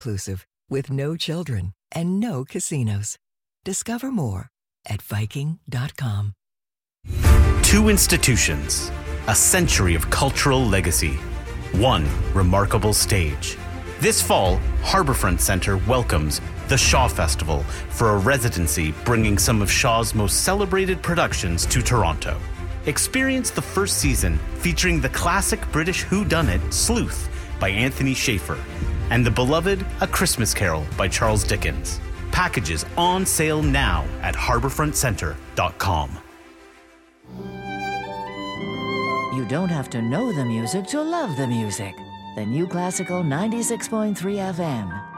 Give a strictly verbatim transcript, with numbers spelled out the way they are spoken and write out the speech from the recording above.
all-inclusive with no children and no casinos. Discover more at Viking dot com. Two institutions, a century of cultural legacy, one remarkable stage. This fall, Harbourfront Centre welcomes the Shaw Festival for a residency bringing some of Shaw's most celebrated productions to Toronto. Experience the first season featuring the classic British whodunit Sleuth by Anthony Shaffer and the beloved A Christmas Carol by Charles Dickens. Packages on sale now at harbourfront centre dot com. You don't have to know the music to love the music. The New Classical ninety-six point three F M.